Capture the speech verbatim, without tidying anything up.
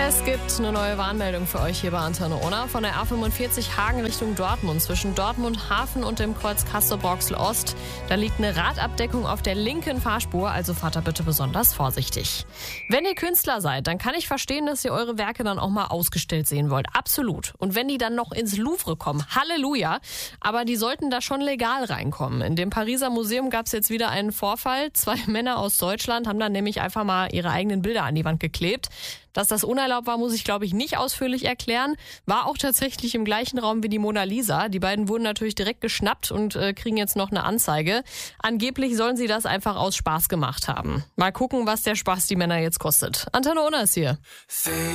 Es gibt eine neue Warnmeldung für euch hier bei Antenne Unna von der A fünfundvierzig Hagen Richtung Dortmund. Zwischen Dortmund Hafen und dem Kreuz Castrop-Rauxel Ost. Da liegt eine Radabdeckung auf der linken Fahrspur, also fahrt da bitte besonders vorsichtig. Wenn ihr Künstler seid, dann kann ich verstehen, dass ihr eure Werke dann auch mal ausgestellt sehen wollt. Absolut. Und wenn die dann noch ins Louvre kommen, Halleluja. Aber die sollten da schon legal reinkommen. In dem Pariser Museum gab es jetzt wieder einen Vorfall. Zwei Männer aus Deutschland haben dann nämlich einfach mal ihre eigenen Bilder an die Wand geklebt. Dass das unerlaubt war, muss ich, glaube ich, nicht ausführlich erklären. War auch tatsächlich im gleichen Raum wie die Mona Lisa. Die beiden wurden natürlich direkt geschnappt und äh, kriegen jetzt noch eine Anzeige. Angeblich sollen sie das einfach aus Spaß gemacht haben. Mal gucken, was der Spaß die Männer jetzt kostet. Antenne Unna ist hier.